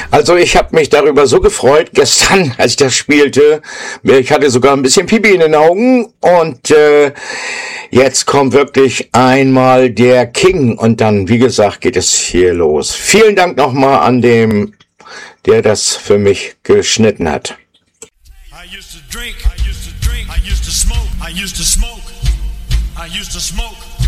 Also ich habe mich darüber so gefreut gestern, als ich das spielte. Ich hatte sogar ein bisschen Pipi in den Augen und jetzt kommt wirklich einmal der King und dann, wie gesagt, geht es hier los. Vielen Dank nochmal an dem, der das für mich geschnitten hat. I used to drink, I used to drink, I used to smoke, I used to smoke, I used to smoke.